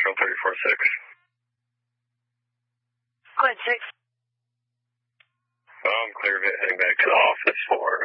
Trail 34-6. Go ahead, 6. I'm clear of it, heading back to the office for